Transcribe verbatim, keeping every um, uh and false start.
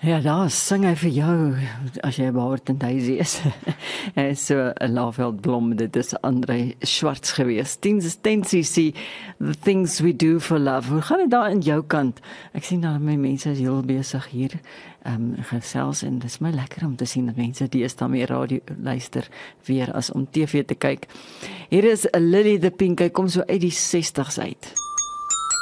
Ja, daar sing hy vir jou, as jy behoort in Daisy is. Hy is so 'n Laveldblom, dit is André Schwartz gewees. tien C C, The Things We Do for Love. Hoe gaan dit daar in jou kant? Ek sien dat my mense is heel besig hier, um, gesels, en dit is my lekker om te sien dat mense deesdae meer radio luister, weer as om T V te kyk. Hier is Lily the Pink, hy kom so uit die sestig's uit.